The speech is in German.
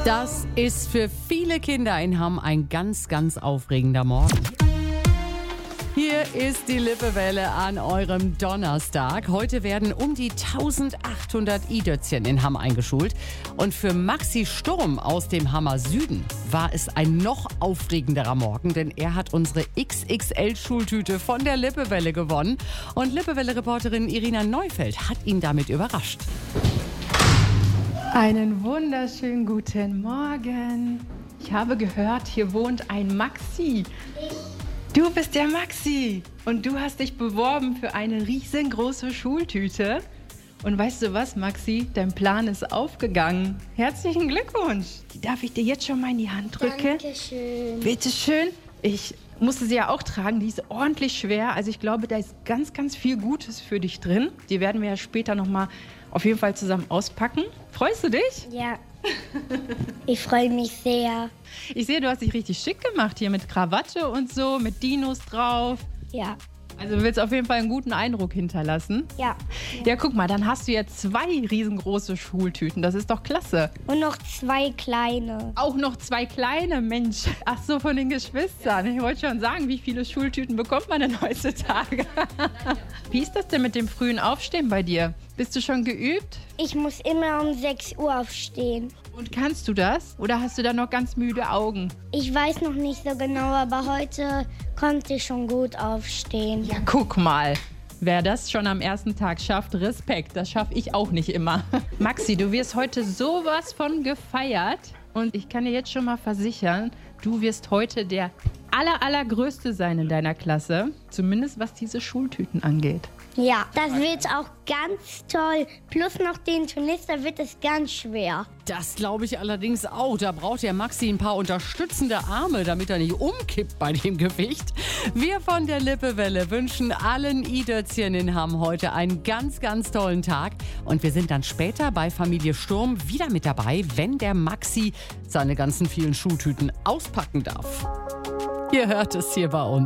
Das ist für viele Kinder in Hamm ein ganz, ganz aufregender Morgen. Hier ist die Lippewelle an eurem Donnerstag. Heute werden um die 1800 i-Dötzchen in Hamm eingeschult. Und für Maxi Sturm aus dem Hammer Süden war es ein noch aufregenderer Morgen, denn er hat unsere XXL-Schultüte von der Lippewelle gewonnen. Und Lippewelle-Reporterin Irina Neufeld hat ihn damit überrascht. Einen wunderschönen guten Morgen. Ich habe gehört, hier wohnt ein Maxi. Du bist der Maxi und du hast dich beworben für eine riesengroße Schultüte. Und weißt du was, Maxi? Dein Plan ist aufgegangen. Herzlichen Glückwunsch. Die darf ich dir jetzt schon mal in die Hand drücken? Dankeschön. Bitteschön. Ich musste sie ja auch tragen. Die ist ordentlich schwer. Also ich glaube, da ist ganz, ganz viel Gutes für dich drin. Die werden wir ja später nochmal auf jeden Fall zusammen auspacken. Freust du dich? Ja, ich freue mich sehr. Ich sehe, du hast dich richtig schick gemacht hier mit Krawatte und so, mit Dinos drauf. Ja, Also du willst auf jeden Fall einen guten Eindruck hinterlassen. ja. Ja, guck mal, dann hast du jetzt 2 riesengroße Schultüten. Das ist doch klasse. Und noch 2 kleine. Auch noch 2 kleine, Mensch. Ach so, von den Geschwistern. Ich wollte schon sagen, wie viele Schultüten bekommt man denn heutzutage? Wie ist das denn mit dem frühen Aufstehen bei dir? Bist du schon geübt? Ich muss immer um 6 Uhr aufstehen. Und kannst du das? Oder hast du da noch ganz müde Augen? Ich weiß noch nicht so genau, aber heute konnte ich schon gut aufstehen. Ja, guck mal. Wer das schon am ersten Tag schafft, Respekt. Das schaffe ich auch nicht immer. Maxi, du wirst heute sowas von gefeiert. Und ich kann dir jetzt schon mal versichern, du wirst heute der allergrößte sein in deiner Klasse. Zumindest was diese Schultüten angeht. Ja, das wird auch ganz toll. Plus noch den Turnister wird es ganz schwer. Das glaube ich allerdings auch. Da braucht der Maxi ein paar unterstützende Arme, damit er nicht umkippt bei dem Gewicht. Wir von der Lippewelle wünschen allen i-Dötzchen in Hamm heute einen ganz, ganz tollen Tag. Und wir sind dann später bei Familie Sturm wieder mit dabei, wenn der Maxi seine ganzen vielen Schultüten auspacken darf. Ihr hört es hier bei uns.